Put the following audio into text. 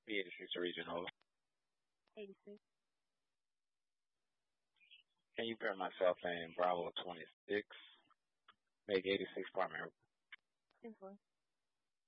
B86 Regional. 86. Can you bear myself in Bravo 26, Meg 86 Primary? 10-4.